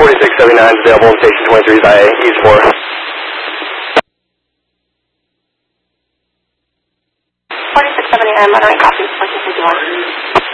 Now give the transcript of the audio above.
4679 is available in station 23 via East 4. 4679, Monterey, copy, 1451.